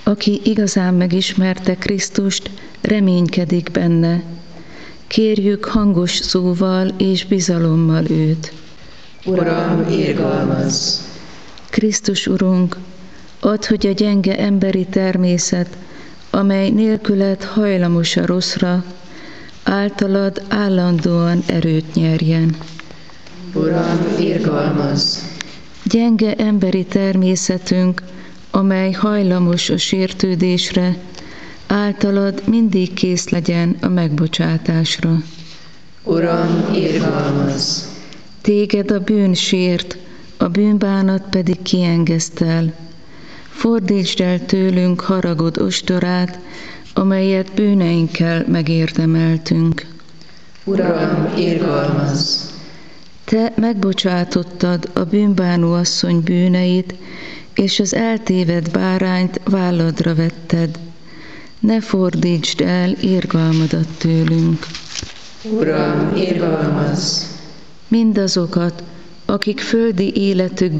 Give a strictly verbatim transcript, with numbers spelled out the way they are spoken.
Aki igazán megismerte Krisztust, reménykedik benne. Kérjük hangos szóval és bizalommal őt. Uram, irgalmazz! Krisztus Urunk, add, hogy a gyenge emberi természet, amely nélküled hajlamos a rosszra, általad állandóan erőt nyerjen. Uram, irgalmazz! Gyenge emberi természetünk, amely hajlamos a sértődésre, általad mindig kész legyen a megbocsátásra. Uram, irgalmazz! Téged a bűn sért, a bűnbánat pedig kiengesztel. Fordítsd el tőlünk haragod ostorát, amelyet bűneinkkel megérdemeltünk. Uram, irgalmazz! Te megbocsátottad a bűnbánó asszony bűneit, és az eltévedt bárányt válladra vetted. Ne fordítsd el irgalmadat tőlünk. Uram, irgalmazz! Mindazokat, akik földi életük